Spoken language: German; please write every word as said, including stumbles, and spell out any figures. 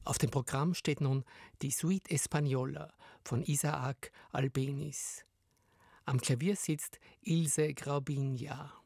Auf dem Programm steht nun die Suite Española von Isaac Albéniz. Am Klavier sitzt Ilse Graubinja.